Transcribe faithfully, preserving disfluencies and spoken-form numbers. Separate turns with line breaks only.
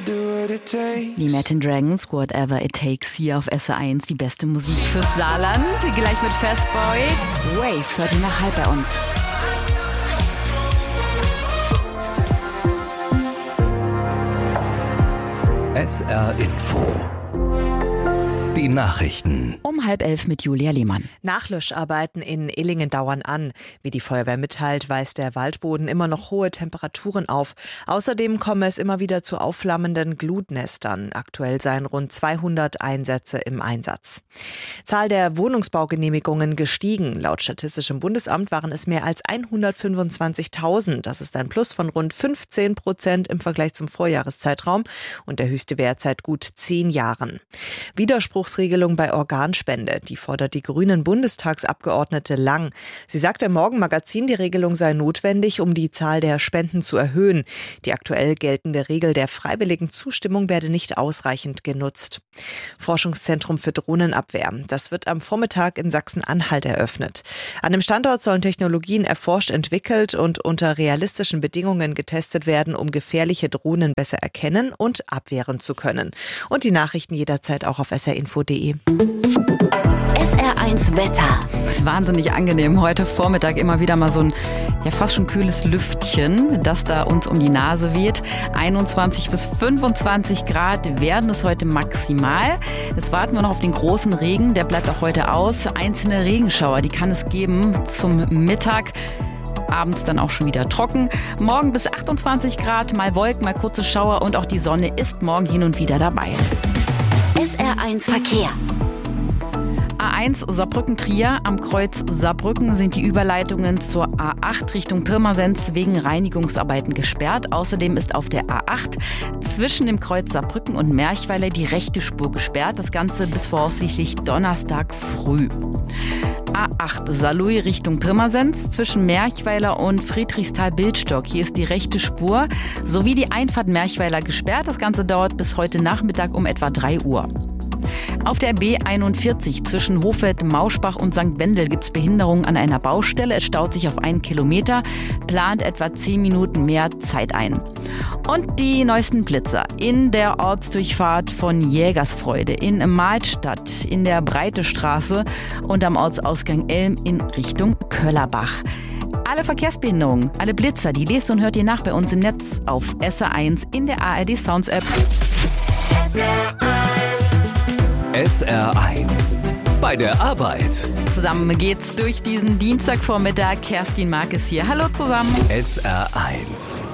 Die Imagine Dragons, Whatever It Takes, hier auf S R eins, die beste Musik fürs Saarland. Gleich mit Fastboy. Wave, hört ihr nach halb bei uns.
S R Info. Die Nachrichten.
Um halb elf mit Julia Lehmann.
Nachlöscharbeiten in Illingen dauern an. Wie die Feuerwehr mitteilt, weist der Waldboden immer noch hohe Temperaturen auf. Außerdem komme es immer wieder zu aufflammenden Glutnestern. Aktuell seien rund zweihundert Einsätze im Einsatz. Zahl der Wohnungsbaugenehmigungen gestiegen. Laut Statistischem Bundesamt waren es mehr als hundertfünfundzwanzigtausend. Das ist ein Plus von rund fünfzehn Prozent im Vergleich zum Vorjahreszeitraum und der höchste Wert seit gut zehn Jahren. Widerspruchsregelung bei Organspende. Die fordert die grünen Bundestagsabgeordnete Lang. Sie sagt im Morgenmagazin, die Regelung sei notwendig, um die Zahl der Spenden zu erhöhen. Die aktuell geltende Regel der freiwilligen Zustimmung werde nicht ausreichend genutzt. Forschungszentrum für Drohnenabwehr. Das wird am Vormittag in Sachsen-Anhalt eröffnet. An dem Standort sollen Technologien erforscht, entwickelt und unter realistischen Bedingungen getestet werden, um gefährliche Drohnen besser erkennen und abwehren zu können. Und die Nachrichten jederzeit auch auf s r info punkt d e.
S R eins Wetter. Es ist wahnsinnig angenehm. Heute Vormittag immer wieder mal so ein ja fast schon kühles Lüftchen, das da uns um die Nase weht. einundzwanzig bis fünfundzwanzig Grad werden es heute maximal. Jetzt warten wir noch auf den großen Regen. Der bleibt auch heute aus. Einzelne Regenschauer, die kann es geben zum Mittag. Abends dann auch schon wieder trocken. Morgen bis achtundzwanzig Grad, mal Wolken, mal kurze Schauer und auch die Sonne ist morgen hin und wieder dabei.
S R eins Verkehr.
A eins Saarbrücken-Trier. Am Kreuz Saarbrücken sind die Überleitungen zur A acht Richtung Pirmasens wegen Reinigungsarbeiten gesperrt. Außerdem ist auf der A acht zwischen dem Kreuz Saarbrücken und Merchweiler die rechte Spur gesperrt. Das Ganze bis voraussichtlich Donnerstag früh. A acht Saarlouis Richtung Pirmasens zwischen Merchweiler und Friedrichsthal-Bildstock. Hier ist die rechte Spur sowie die Einfahrt Merchweiler gesperrt. Das Ganze dauert bis heute Nachmittag um etwa drei Uhr. Auf der B einundvierzig zwischen Hofeld, Mauschbach und Sankt Wendel gibt es Behinderungen an einer Baustelle. Es staut sich auf einen Kilometer, plant etwa zehn Minuten mehr Zeit ein. Und die neuesten Blitzer in der Ortsdurchfahrt von Jägersfreude, in Mahlstadt, in der Breitestraße und am Ortsausgang Elm in Richtung Köllerbach. Alle Verkehrsbehinderungen, alle Blitzer, die lest und hört ihr nach bei uns im Netz auf S R eins in der A R D Sounds App.
S R eins. Bei der Arbeit.
Zusammen geht's durch diesen Dienstagvormittag. Kerstin Mark ist hier. Hallo zusammen.
S R eins.